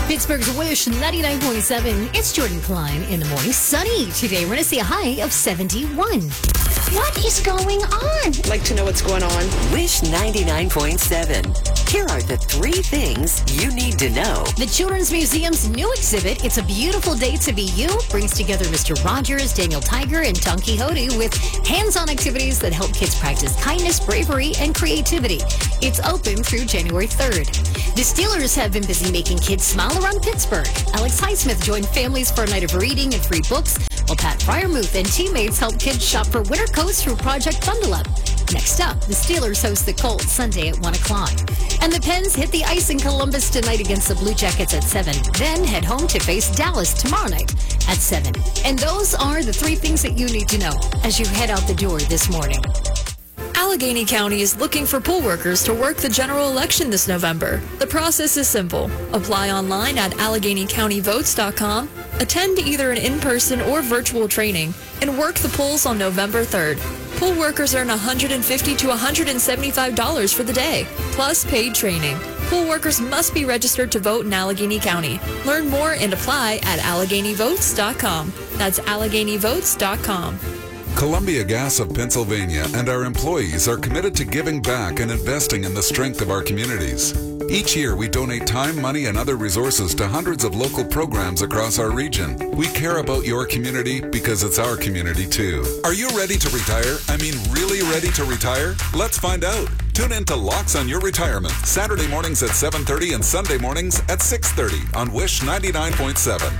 Pittsburgh's Wish 99.7. It's Jordan Klein in the morning. Sunny today. We're going to see a high of 71. What is going on? I'd like to know what's going on. Wish 99.7. Here are the 3 things you need to know. The Children's Museum's new exhibit, It's a Beautiful Day to Be You, brings together Mr. Rogers, Daniel Tiger, and Don Quixote with hands-on activities that help kids practice kindness, bravery, and creativity. It's open through January 3rd. The Steelers have been busy making kids smile around Pittsburgh. Alex Highsmith joined families for a night of reading and free books, while Pat Fryermuth and teammates help kids shop for winter coats through Project Bundle Up. Next up, the Steelers host the Colts Sunday at 1 o'clock. And the Pens hit the ice in Columbus tonight against the Blue Jackets at 7. Then head home to face Dallas tomorrow night at 7. And those are the 3 things that you need to know as you head out the door this morning. Allegheny County is looking for poll workers to work the general election this November. The process is simple. Apply online at AlleghenyCountyVotes.com, attend either an in-person or virtual training, and work the polls on November 3rd. Poll workers earn $150 to $175 for the day, plus paid training. Poll workers must be registered to vote in Allegheny County. Learn more and apply at AlleghenyVotes.com. That's AlleghenyVotes.com. Columbia Gas of Pennsylvania and our employees are committed to giving back and investing in the strength of our communities. Each year, we donate time, money, and other resources to hundreds of local programs across our region. We care about your community because it's our community, too. Are you ready to retire? I mean, really ready to retire? Let's find out. Tune in to Locks on Your Retirement, Saturday mornings at 7:30 and Sunday mornings at 6:30 on Wish 99.7.